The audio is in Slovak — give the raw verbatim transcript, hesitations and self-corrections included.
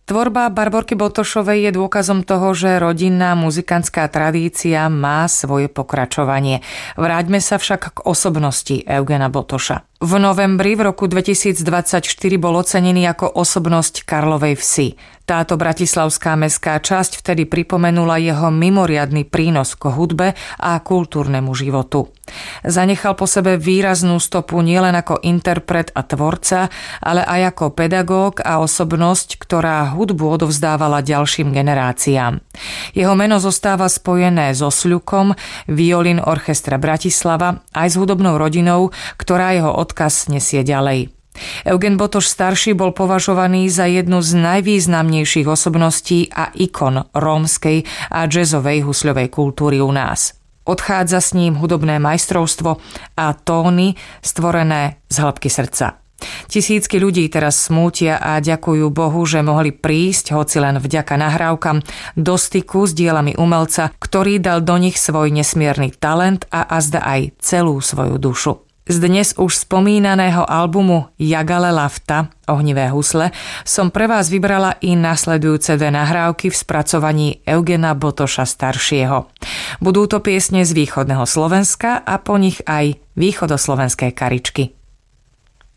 Tvorba Barborky Botošovej je dôkazom toho, že rodinná muzikantská tradícia má svoje pokračovanie. Vráťme sa však k osobnosti Eugena Botoša. V novembri v roku dvetisícdvadsaťštyri bol ocenený ako osobnosť Karlovej Vsi. Táto bratislavská mestská časť vtedy pripomenula jeho mimoriadny prínos k hudbe a kultúrnemu životu. Zanechal po sebe výraznú stopu nielen ako interpret a tvorca, ale aj ako pedagóg a osobnosť, ktorá hudbu odovzdávala ďalším generáciám. Jeho meno zostáva spojené so Sľukom, violín Orchestra Bratislava, aj s hudobnou rodinou, ktorá jeho odkaz nesie ďalej. Eugen Botoš starší bol považovaný za jednu z najvýznamnejších osobností a ikon rómskej a jazzovej husľovej kultúry u nás. Odchádza s ním hudobné majstrovstvo a tóny stvorené z hĺbky srdca. Tisícky ľudí teraz smútia a ďakujú Bohu, že mohli prísť, hoci len vďaka nahrávkam, do styku s dielami umelca, ktorý dal do nich svoj nesmierny talent a azda aj celú svoju dušu. Z dnes už spomínaného albumu Jagale Lafta, Ohnivé husle, som pre vás vybrala i nasledujúce dve nahrávky v spracovaní Eugena Botoša staršieho. Budú to piesne z východného Slovenska a po nich aj východoslovenské karičky.